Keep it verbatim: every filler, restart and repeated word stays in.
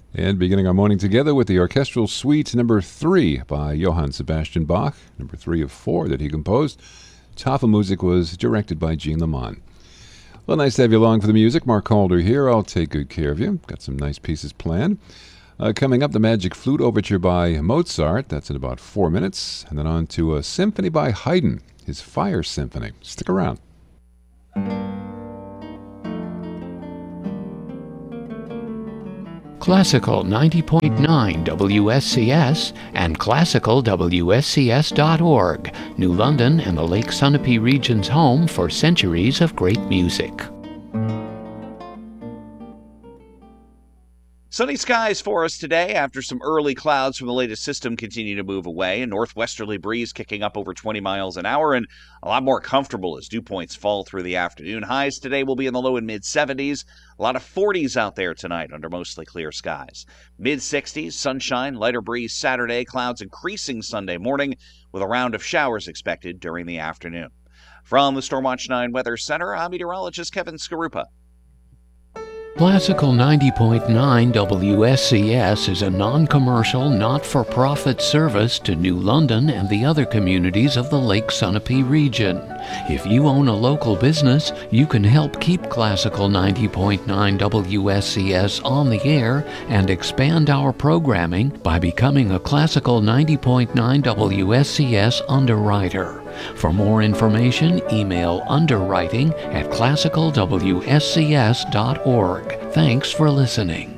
And beginning our morning together with the Orchestral Suite number three by Johann Sebastian Bach, number three of four that he composed. Tafelmusik was directed by Jean Lamont. Well, nice to have you along for the music. Mark Calder here. I'll take good care of you. Got some nice pieces planned. Uh, coming up, the Magic Flute Overture by Mozart. That's in about four minutes. And then on to a symphony by Haydn, his Fire Symphony. Stick around. Classical ninety point nine W S C S and classical W S C S dot org, New London and the Lake Sunapee region's home for centuries of great music. Sunny skies for us today after some early clouds from the latest system continue to move away. A northwesterly breeze kicking up over twenty miles an hour and a lot more comfortable as dew points fall through the afternoon. Highs today will be in the low and mid seventies. A lot of forties out there tonight under mostly clear skies. mid sixties, sunshine, lighter breeze Saturday, clouds increasing Sunday morning with a round of showers expected during the afternoon. From the Stormwatch nine Weather Center, I'm meteorologist Kevin Skarupa. Classical ninety point nine W S C S is a non-commercial, not-for-profit service to New London and the other communities of the Lake Sunapee region. If you own a local business, you can help keep Classical ninety point nine W S C S on the air and expand our programming by becoming a Classical ninety point nine W S C S underwriter. For more information, email underwriting at classical W S C S dot org. Thanks for listening.